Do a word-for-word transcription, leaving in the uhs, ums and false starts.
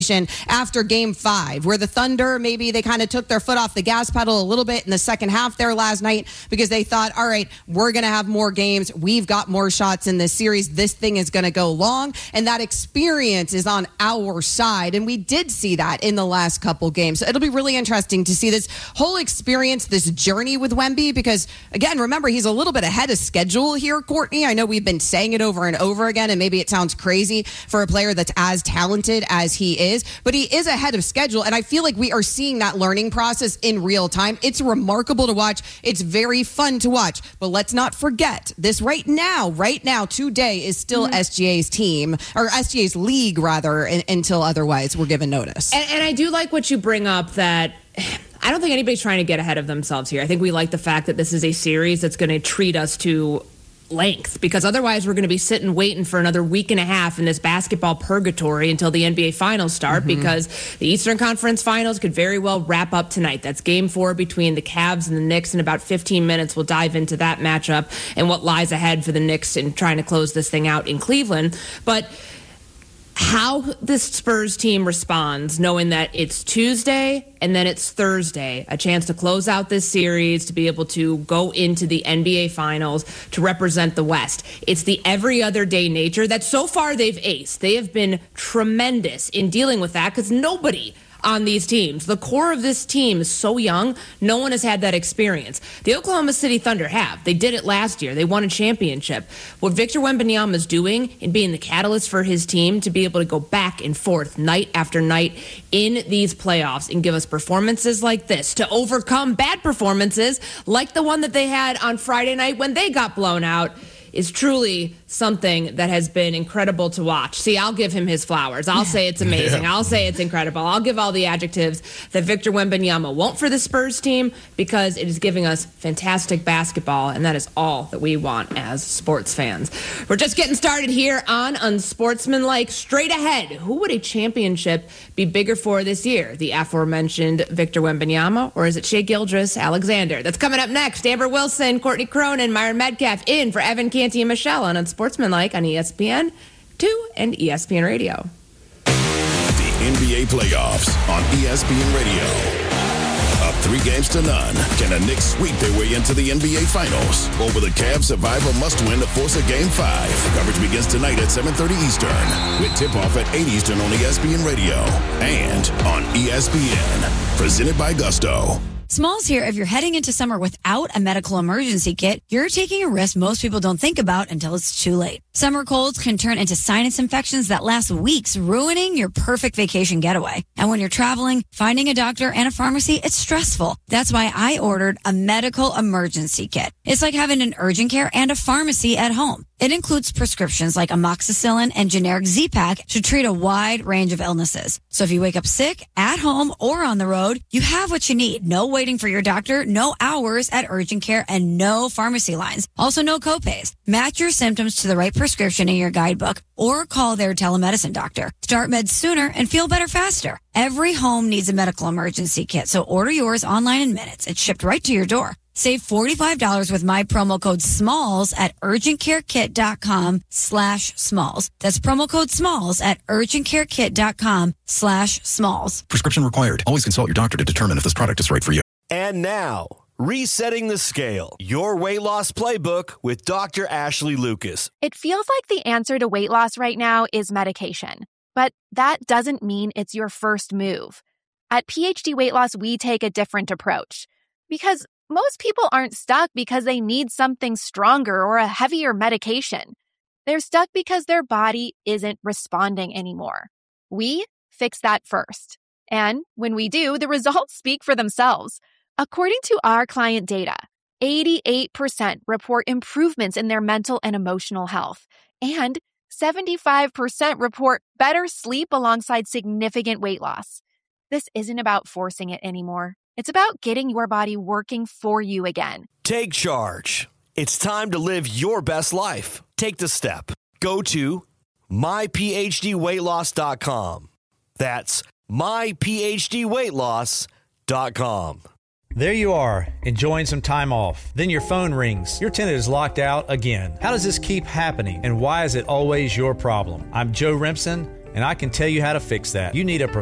after game five, where the Thunder, maybe they kind of took their foot off the gas pedal a little bit in the second half there last night because they thought, all right, we're going to have more games. We've got more shots in this series. This thing is going to go long. And that experience is on our side. And we did see that in the last couple games. So it'll be really interesting to see this whole experience, this journey with Wemby, because again, remember, he's a little bit ahead of schedule here, Courtney. I know we've been saying it over and over again, and maybe it sounds crazy for a player that's as talented as he is. Is, but he is ahead of schedule, and I feel like we are seeing that learning process in real time. It's remarkable to watch. It's very fun to watch, but let's not forget this right now, right now, today is still mm-hmm. S G A's team, or S G A's league, rather, in, until otherwise we're given notice. And, and I do like what you bring up, that I don't think anybody's trying to get ahead of themselves here. I think we like the fact that this is a series that's going to treat us to length, because otherwise we're going to be sitting waiting for another week and a half in this basketball purgatory until the N B A finals start, mm-hmm. because the Eastern Conference finals could very well wrap up tonight. That's game four between the Cavs and the Knicks. In about fifteen minutes, we'll dive into that matchup and what lies ahead for the Knicks in trying to close this thing out in Cleveland. But how this Spurs team responds, knowing that it's Tuesday and then it's Thursday, a chance to close out this series, to be able to go into the N B A finals, to represent the West. It's the every other day nature that so far they've aced. They have been tremendous in dealing with that, because nobody on these teams, the core of this team is so young, no one has had that experience. The Oklahoma City Thunder have. They did it last year. They won a championship. What Victor Wembanyama is doing in being the catalyst for his team to be able to go back and forth night after night in these playoffs and give us performances like this, to overcome bad performances like the one that they had on Friday night when they got blown out, is truly something that has been incredible to watch. See, I'll give him his flowers. I'll say it's amazing. Yeah. I'll say it's incredible. I'll give all the adjectives that Victor Wembanyama won't for the Spurs team, because it is giving us fantastic basketball, and that is all that we want as sports fans. We're just getting started here on Unsportsmanlike. Straight ahead, who would a championship be bigger for this year? The aforementioned Victor Wembanyama, or is it Shai Gilgeous-Alexander? That's coming up next. Amber Wilson, Courtney Cronin, Myron Metcalf in for Evan Canty and Michelle on Unsportsmanlike on E S P N two and E S P N Radio. The N B A playoffs on E S P N Radio. Up three games to none. Can the Knicks sweep their way into the N B A Finals? Or will the Cavs survive a must-win to force a Game five? Coverage begins tonight at seven thirty Eastern, with tip-off at eight Eastern on E S P N Radio and on E S P N. Presented by Gusto. Smalls here. If you're heading into summer without a medical emergency kit, you're taking a risk most people don't think about until it's too late. Summer colds can turn into sinus infections that last weeks, ruining your perfect vacation getaway. And when you're traveling, finding a doctor and a pharmacy, it's stressful. That's why I ordered a medical emergency kit. It's like having an urgent care and a pharmacy at home. It includes prescriptions like amoxicillin and generic Z-Pak to treat a wide range of illnesses. So if you wake up sick, at home, or on the road, you have what you need. No waiting for your doctor, no hours at urgent care, and no pharmacy lines. Also, no copays. Match your symptoms to the right prescription in your guidebook, or call their telemedicine doctor. Start meds sooner and feel better faster. Every home needs a medical emergency kit, so order yours online in minutes. It's shipped right to your door. Save forty-five dollars with my promo code SMALLS at urgentcarekit.com slash SMALLS. That's promo code SMALLS at urgentcarekit.com slash SMALLS. Prescription required. Always consult your doctor to determine if this product is right for you. And now, Resetting the Scale, your weight loss playbook with Doctor Ashley Lucas. It feels like the answer to weight loss right now is medication, but that doesn't mean it's your first move. At PhD Weight Loss, we take a different approach, because most people aren't stuck because they need something stronger or a heavier medication. They're stuck because their body isn't responding anymore. We fix that first. And when we do, the results speak for themselves. According to our client data, eighty-eight percent report improvements in their mental and emotional health, and seventy-five percent report better sleep alongside significant weight loss. This isn't about forcing it anymore. It's about getting your body working for you again. Take charge. It's time to live your best life. Take the step. Go to my p h d weight loss dot com. That's my p h d weight loss dot com. There you are, enjoying some time off. Then your phone rings. Your tenant is locked out again. How does this keep happening, and why is it always your problem? I'm Joe Remsen, and I can tell you how to fix that. You need a